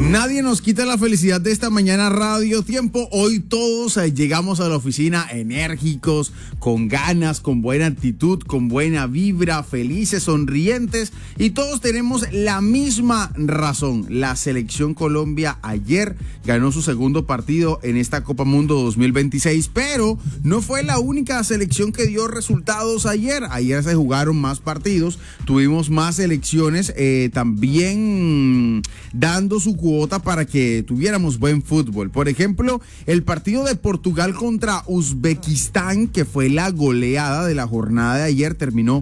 Nadie nos quita la felicidad de esta mañana Radio Tiempo. Hoy todos llegamos a la oficina enérgicos, con ganas, con buena actitud, con buena vibra, felices, sonrientes, y todos tenemos la misma razón. La selección Colombia ayer ganó su segundo partido en esta Copa Mundo 2026, pero no fue la única selección que dio resultados ayer. Ayer se jugaron más partidos, tuvimos más selecciones también dando su cuota para que tuviéramos buen fútbol. Por ejemplo, el partido de Portugal contra Uzbekistán, que fue la goleada de la jornada de ayer, terminó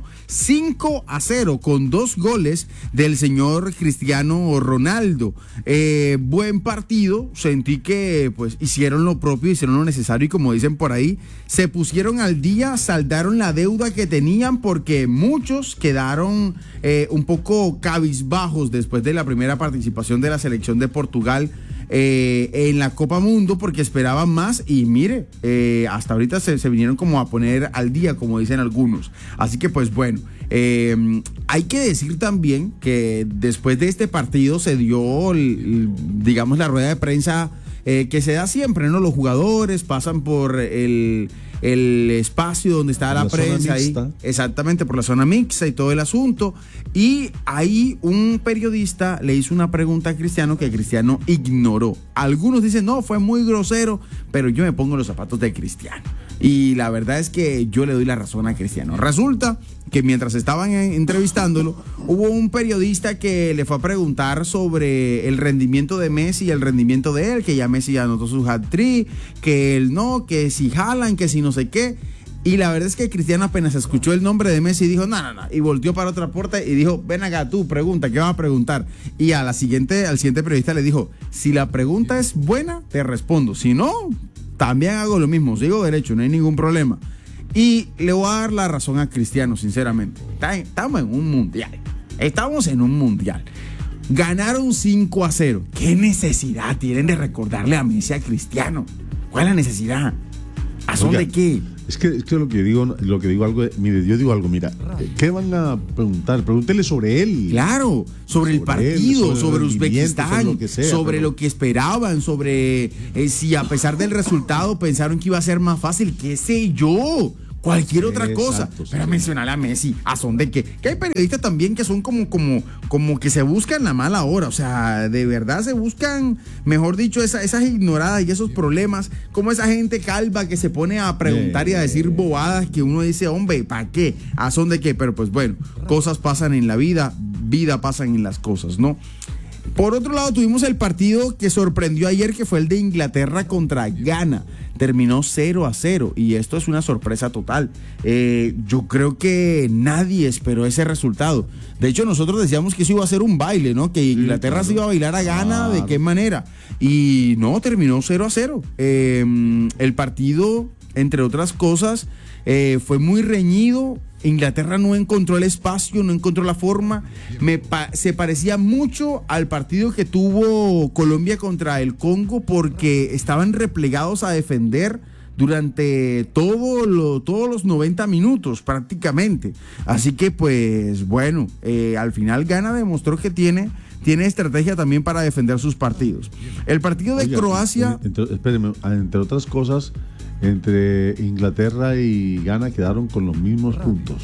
5-0 con 2 goles del señor Cristiano Ronaldo. Buen partido, sentí que pues hicieron lo propio, hicieron lo necesario y, como dicen por ahí, se pusieron al día, saldaron la deuda que tenían, porque muchos quedaron un poco cabizbajos después de la primera participación de la selección de Portugal en la Copa Mundo, porque esperaban más y mire, hasta ahorita se vinieron como a poner al día, como dicen algunos. Así que pues bueno, hay que decir también que después de este partido se dio, digamos, la rueda de prensa que se da siempre, ¿no? Los jugadores pasan por el espacio donde está la prensa ahí, exactamente, por la zona mixta y todo el asunto, y ahí un periodista le hizo una pregunta a Cristiano que Cristiano ignoró. Algunos dicen, no, fue muy grosero, pero yo me pongo en los zapatos de Cristiano y la verdad es que yo le doy la razón a Cristiano. Resulta que mientras estaban entrevistándolo, hubo un periodista que le fue a preguntar sobre el rendimiento de Messi y el rendimiento de él, que ya Messi anotó su hat-trick, que él no, que si Haaland, que si no sé qué. Y la verdad es que Cristiano apenas escuchó el nombre de Messi dijo, no, y volteó para otra puerta y dijo, ven acá tú, pregunta, ¿qué vas a preguntar? Y al siguiente periodista le dijo, si la pregunta es buena, te respondo, si no, también hago lo mismo, sigo derecho, no hay ningún problema. Y le voy a dar la razón a Cristiano, sinceramente. Estamos en un mundial. Ganaron 5-0. ¿Qué necesidad tienen de recordarle a Messi, a Cristiano? ¿Cuál es la necesidad? ¿A son de qué? Es que lo que digo algo, mire, yo digo algo, mira, ¿qué van a preguntar? Pregúntele sobre él. Claro, sobre el partido, sobre Uzbekistán, sobre lo que esperaban, sobre si a pesar del resultado pensaron que iba a ser más fácil, qué sé yo. Cualquier otra cosa, pero mencionar a Messi, ¿a son de qué? Que hay periodistas también que son como que se buscan la mala hora, o sea, de verdad se buscan, mejor dicho, esas ignoradas y esos problemas, como esa gente calva que se pone a preguntar y a decir bobadas que uno dice, hombre, ¿para qué? ¿A son de qué? Pero pues bueno, cosas pasan en la vida pasan en las cosas, ¿no? Por otro lado, tuvimos el partido que sorprendió ayer, que fue el de Inglaterra contra Ghana. Terminó 0-0 y esto es una sorpresa total. Yo creo que nadie esperó ese resultado. De hecho, nosotros decíamos que eso iba a ser un baile, ¿no? Que Inglaterra se iba a bailar a Ghana, ¿de qué manera? Y no, terminó 0-0. El partido, entre otras cosas, fue muy reñido. Inglaterra no encontró el espacio, no encontró la forma. Se parecía mucho al partido que tuvo Colombia contra el Congo, porque estaban replegados a defender durante todos los 90 minutos prácticamente. Así que pues bueno, al final Ghana demostró que tiene estrategia también para defender sus partidos. El partido de Croacia... Espérenme, entre otras cosas, entre Inglaterra y Ghana quedaron con los mismos puntos.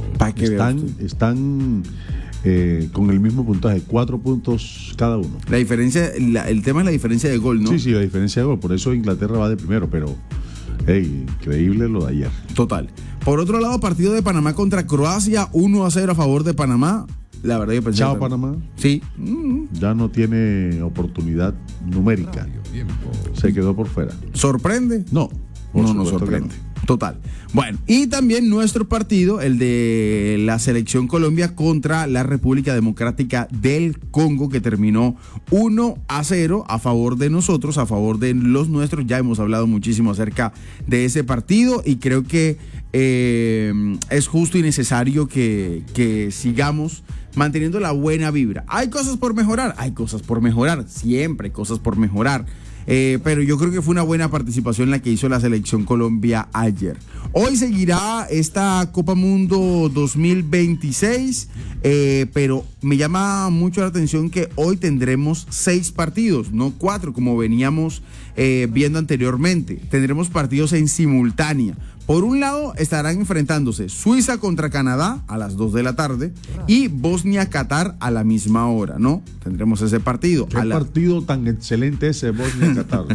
Están con el mismo puntaje, 4 puntos cada uno. La diferencia, el tema es la diferencia de gol, ¿no? Sí, la diferencia de gol, por eso Inglaterra va de primero, pero increíble lo de ayer. Total. Por otro lado, partido de Panamá contra Croacia, 1-0 a favor de Panamá. La verdad, yo pensé. Chao, Panamá. Sí. Ya no tiene oportunidad numérica. Se quedó por fuera. ¿Sorprende? No nos sorprende. Total. Bueno, y también nuestro partido, el de la selección Colombia contra la República Democrática del Congo, que terminó 1-0 a favor de nosotros, a favor de los nuestros. Ya hemos hablado muchísimo acerca de ese partido y creo que es justo y necesario que sigamos manteniendo la buena vibra. ¿Hay cosas por mejorar? Hay cosas por mejorar, siempre hay cosas por mejorar. Pero yo creo que fue una buena participación la que hizo la selección Colombia ayer. Hoy seguirá esta Copa Mundo 2026, pero me llama mucho la atención que hoy tendremos 6 partidos, no 4 como veníamos viendo anteriormente. Tendremos partidos en simultánea. Por un lado estarán enfrentándose Suiza contra Canadá a las 2 de la tarde y Bosnia-Qatar a la misma hora, ¿no? Tendremos ese partido. ¿Qué partido tan excelente ese Bosnia-Qatar?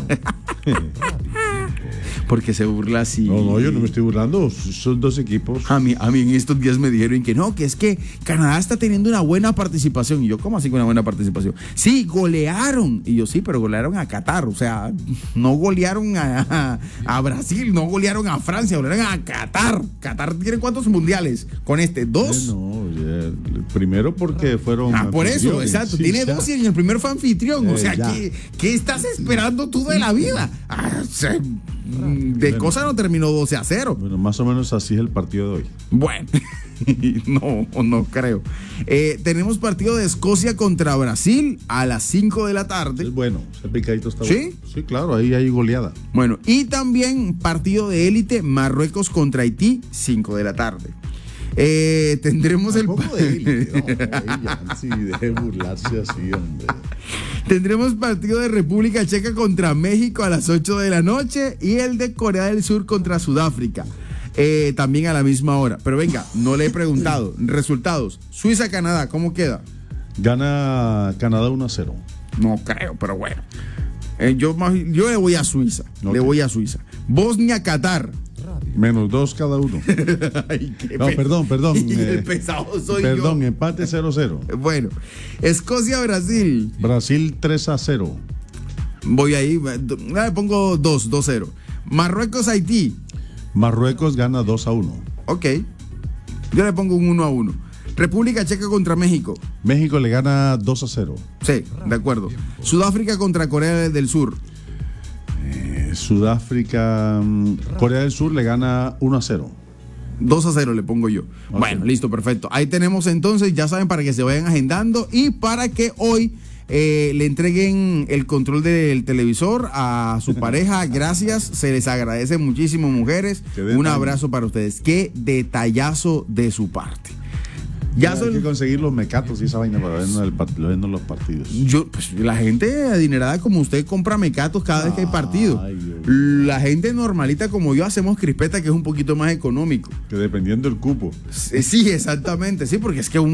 Porque se burla así. No, yo no me estoy burlando. Son dos equipos. A mí en estos días me dijeron que no, que es que Canadá está teniendo una buena participación. Y yo, ¿cómo así con una buena participación? Sí, golearon. Y yo, sí, pero golearon a Qatar. O sea, no golearon a Brasil, no golearon a Francia, golearon a Qatar. ¿Qatar tiene cuántos mundiales? Con este, 2. No, primero porque fueron. Por eso, exacto. Sí, tiene 2 y en el primero fue anfitrión. O sea, ¿qué estás esperando tú de la vida? De cosa no terminó 12-0. Bueno, más o menos así es el partido de hoy. Bueno, no creo. Tenemos partido de Escocia contra Brasil a las 5 de la tarde. Es bueno, ese picadito está ¿Sí? bueno. Sí, claro, ahí hay goleada. Bueno, y también partido de élite Marruecos contra Haití, 5 de la tarde. Tendremos el poco de élite. Sí, deje burlarse así, hombre. Tendremos partido de República Checa contra México a las 8 de la noche y el de Corea del Sur contra Sudáfrica. También a la misma hora. Pero venga, no le he preguntado. Resultados. Suiza-Canadá, ¿cómo queda? Gana Canadá 1-0. No creo, pero bueno. Yo le voy a Suiza. Okay. Le voy a Suiza. Bosnia-Qatar. -2 cada uno. Ay, no, perdón. Y el pesado soy yo. Perdón, empate 0-0. Bueno, Escocia-Brasil. Brasil 3-0. Voy ahí, pongo 2-0. Marruecos-Haití. Marruecos gana 2-1. Ok. Yo le pongo un 1-1. República Checa contra México. México le gana 2-0. Sí, de acuerdo. Sudáfrica contra Corea del Sur. Sudáfrica, Corea del Sur le gana 1-0. 2-0 le pongo yo. Okay. Bueno, listo, perfecto. Ahí tenemos entonces, ya saben, para que se vayan agendando y para que hoy le entreguen el control del televisor a su pareja. Gracias, se les agradece muchísimo, mujeres. Un abrazo para ustedes. Qué detallazo de su parte. Ya hay que conseguir los mecatos y esa vaina para ver los partidos. Pues, la gente adinerada como usted compra mecatos cada vez que hay partido. La gente normalita como yo hacemos crispeta, que es un poquito más económico. Que dependiendo del cupo. Sí, exactamente. Sí, porque es que